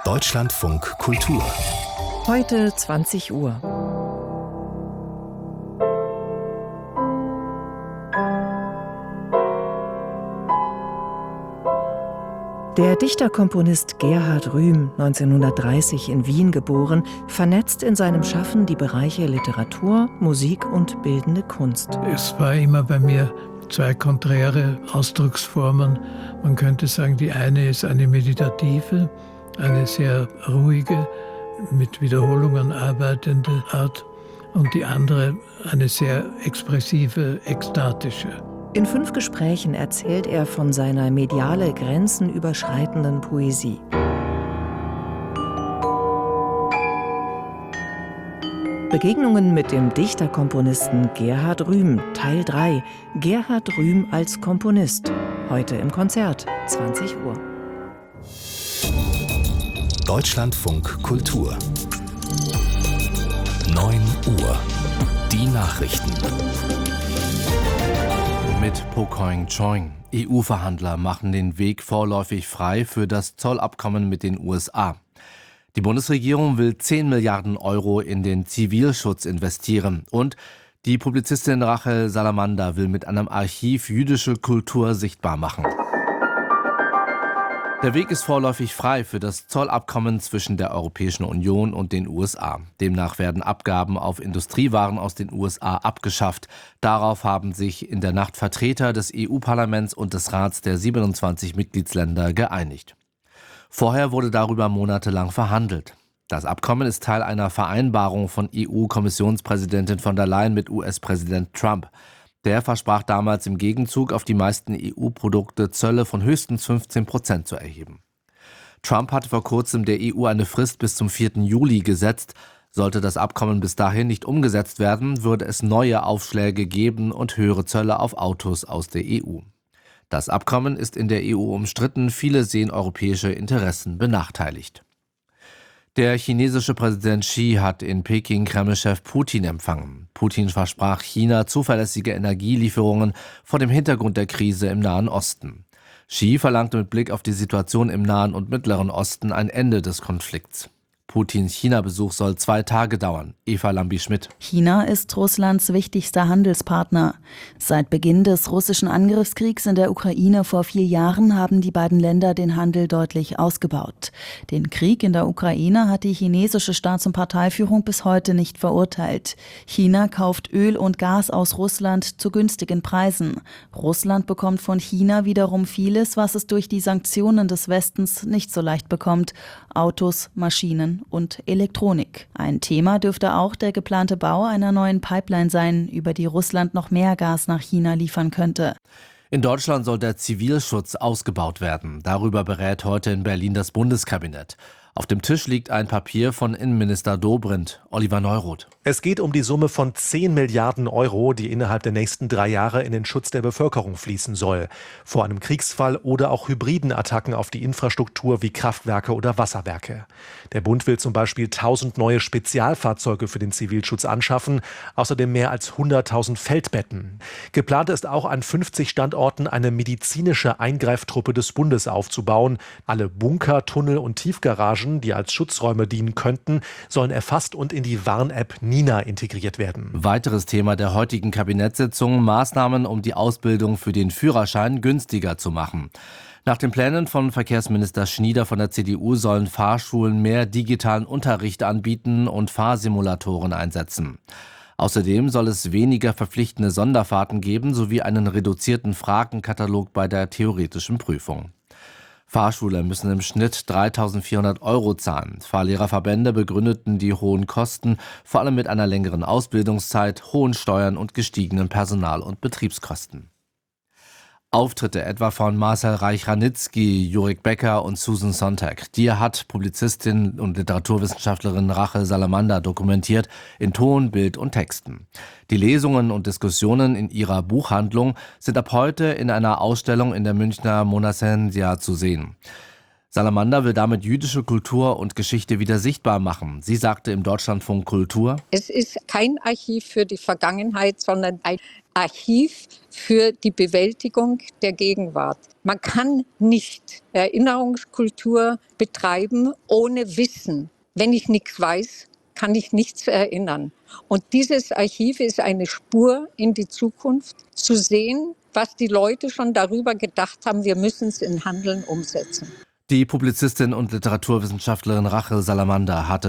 Deutschlandfunk Kultur. Heute 20 Uhr. Der Dichter-Komponist Gerhard Rühm, 1930 in Wien geboren, vernetzt in seinem Schaffen die Bereiche Literatur, Musik und bildende Kunst. Es war immer bei mir zwei konträre Ausdrucksformen. Man könnte sagen, die eine ist eine meditative, eine sehr ruhige, mit Wiederholungen arbeitende Art, und die andere eine sehr expressive, ekstatische. In 5 Gesprächen erzählt er von seiner mediale Grenzen überschreitenden Poesie. Begegnungen mit dem Dichterkomponisten Gerhard Rühm, Teil 3. Gerhard Rühm als Komponist. Heute im Konzert, 20 Uhr. Deutschlandfunk Kultur. 9 Uhr. Die Nachrichten. Mit Po Keung-choing. EU-Verhandler machen den Weg vorläufig frei für das Zollabkommen mit den USA. Die Bundesregierung will 10 Milliarden Euro in den Zivilschutz investieren. Und die Publizistin Rachel Salamander will mit einem Archiv jüdische Kultur sichtbar machen. Der Weg ist vorläufig frei für das Zollabkommen zwischen der Europäischen Union und den USA. Demnach werden Abgaben auf Industriewaren aus den USA abgeschafft. Darauf haben sich in der Nacht Vertreter des EU-Parlaments und des Rats der 27 Mitgliedsländer geeinigt. Vorher wurde darüber monatelang verhandelt. Das Abkommen ist Teil einer Vereinbarung von EU-Kommissionspräsidentin von der Leyen mit US-Präsident Trump. Der versprach damals im Gegenzug auf die meisten EU-Produkte Zölle von höchstens 15% zu erheben. Trump hatte vor kurzem der EU eine Frist bis zum 4. Juli gesetzt. Sollte das Abkommen bis dahin nicht umgesetzt werden, würde es neue Aufschläge geben und höhere Zölle auf Autos aus der EU. Das Abkommen ist in der EU umstritten, viele sehen europäische Interessen benachteiligt. Der chinesische Präsident Xi hat in Peking Kremlchef Putin empfangen. Putin versprach China zuverlässige Energielieferungen vor dem Hintergrund der Krise im Nahen Osten. Xi verlangte mit Blick auf die Situation im Nahen und Mittleren Osten ein Ende des Konflikts. Putins China-Besuch soll 2 Tage dauern. Eva Lambi-Schmidt. China ist Russlands wichtigster Handelspartner. Seit Beginn des russischen Angriffskriegs in der Ukraine vor 4 Jahren haben die beiden Länder den Handel deutlich ausgebaut. Den Krieg in der Ukraine hat die chinesische Staats- und Parteiführung bis heute nicht verurteilt. China kauft Öl und Gas aus Russland zu günstigen Preisen. Russland bekommt von China wiederum vieles, was es durch die Sanktionen des Westens nicht so leicht bekommt. Autos, Maschinen und Elektronik. Ein Thema dürfte auch der geplante Bau einer neuen Pipeline sein, über die Russland noch mehr Gas nach China liefern könnte. In Deutschland soll der Zivilschutz ausgebaut werden. Darüber berät heute in Berlin das Bundeskabinett. Auf dem Tisch liegt ein Papier von Innenminister Dobrindt. Oliver Neuroth. Es geht um die Summe von 10 Milliarden Euro, die innerhalb der nächsten 3 Jahre in den Schutz der Bevölkerung fließen soll. Vor einem Kriegsfall oder auch hybriden Attacken auf die Infrastruktur wie Kraftwerke oder Wasserwerke. Der Bund will zum Beispiel 1000 neue Spezialfahrzeuge für den Zivilschutz anschaffen, außerdem mehr als 100.000 Feldbetten. Geplant ist auch, an 50 Standorten eine medizinische Eingreiftruppe des Bundes aufzubauen. Alle Bunker, Tunnel und Tiefgaragen, die als Schutzräume dienen könnten, sollen erfasst und in die Warn-App Nina integriert werden. Weiteres Thema der heutigen Kabinettssitzung: Maßnahmen, um die Ausbildung für den Führerschein günstiger zu machen. Nach den Plänen von Verkehrsminister Schnieder von der CDU sollen Fahrschulen mehr digitalen Unterricht anbieten und Fahrsimulatoren einsetzen. Außerdem soll es weniger verpflichtende Sonderfahrten geben sowie einen reduzierten Fragenkatalog bei der theoretischen Prüfung. Fahrschüler müssen im Schnitt 3.400 Euro zahlen. Fahrlehrerverbände begründeten die hohen Kosten vor allem mit einer längeren Ausbildungszeit, hohen Steuern und gestiegenen Personal- und Betriebskosten. Auftritte etwa von Marcel Reich-Ranitzky, Jurik Becker und Susan Sontag. Die hat Publizistin und Literaturwissenschaftlerin Rachel Salamander dokumentiert in Ton, Bild und Texten. Die Lesungen und Diskussionen in ihrer Buchhandlung sind ab heute in einer Ausstellung in der Münchner Monacensia zu sehen. Salamander will damit jüdische Kultur und Geschichte wieder sichtbar machen. Sie sagte im Deutschlandfunk Kultur: Es ist kein Archiv für die Vergangenheit, sondern ein Archiv für die Bewältigung der Gegenwart. Man kann nicht Erinnerungskultur betreiben ohne Wissen. Wenn ich nichts weiß, kann ich nichts erinnern. Und dieses Archiv ist eine Spur in die Zukunft, zu sehen, was die Leute schon darüber gedacht haben, wir müssen es in Handeln umsetzen. Die Publizistin und Literaturwissenschaftlerin Rachel Salamander hatte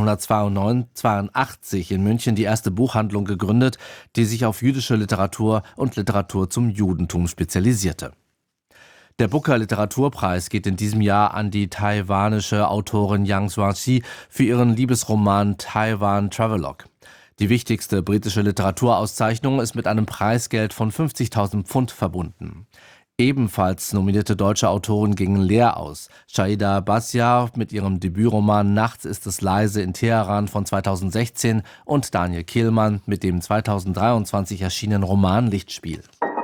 1982 in München die erste Buchhandlung gegründet, die sich auf jüdische Literatur und Literatur zum Judentum spezialisierte. Der Booker Literaturpreis geht in diesem Jahr an die taiwanische Autorin Yang Xuanxi für ihren Liebesroman Taiwan Travelogue. Die wichtigste britische Literaturauszeichnung ist mit einem Preisgeld von 50.000 Pfund verbunden. Ebenfalls nominierte deutsche Autoren gingen leer aus. Shaida Basia mit ihrem Debütroman Nachts ist es leise in Teheran von 2016 und Daniel Kehlmann mit dem 2023 erschienenen Roman Lichtspiel.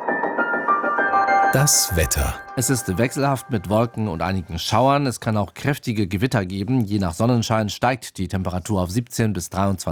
Das Wetter. Es ist wechselhaft mit Wolken und einigen Schauern. Es kann auch kräftige Gewitter geben. Je nach Sonnenschein steigt die Temperatur auf 17 bis 23